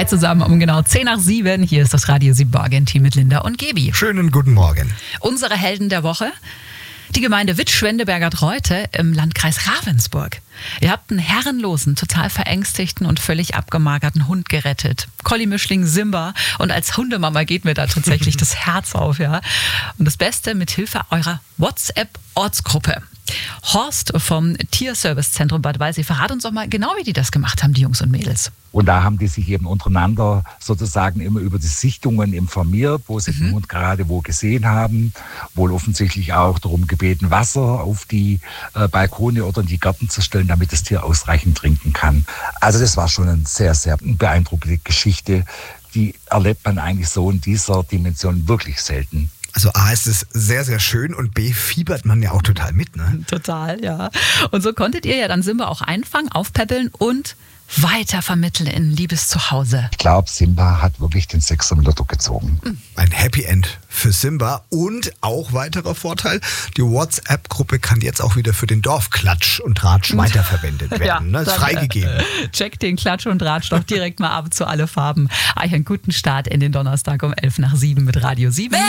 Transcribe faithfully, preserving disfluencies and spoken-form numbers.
Hi zusammen um genau zehn nach sieben. Hier ist das Radio sieben Morgen-Team mit Linda und Gebi. Schönen guten Morgen. Unsere Helden der Woche. Die Gemeinde Witt-Schwendeberger-Treute im Landkreis Ravensburg. Ihr habt einen herrenlosen, total verängstigten und völlig abgemagerten Hund gerettet. Collie-Mischling Simba. Und als Hundemama geht mir da tatsächlich das Herz auf, ja. Und das Beste mit Hilfe eurer WhatsApp-Ortsgruppe. Horst vom Tierservicezentrum Bad Waldsee, verrat uns doch mal genau, wie die das gemacht haben, die Jungs und Mädels. Und da haben die sich eben untereinander sozusagen immer über die Sichtungen informiert, wo sie mhm. den Hund gerade wo gesehen haben. Wohl offensichtlich auch darum gebeten, Wasser auf die äh, Balkone oder in die Gärten zu stellen, damit das Tier ausreichend trinken kann. Also das war schon eine sehr, sehr beeindruckende Geschichte. Die erlebt man eigentlich so in dieser Dimension wirklich selten. Also A, ist es sehr, sehr schön und B, fiebert man ja auch total mit, ne? Total, ja. Und so konntet ihr ja dann Simba auch einfangen, aufpäppeln und weitervermitteln in ein liebes Zuhause. Ich glaube, Simba hat wirklich den Sechser im Lotto gezogen. Ein Happy End für Simba und auch weiterer Vorteil, die WhatsApp-Gruppe kann jetzt auch wieder für den Dorfklatsch und Tratsch weiterverwendet werden. Ja, ne? Ist freigegeben. Check den Klatsch und Tratsch doch direkt mal ab zu alle Farben. Euch einen guten Start in den Donnerstag um elf nach sieben mit Radio sieben.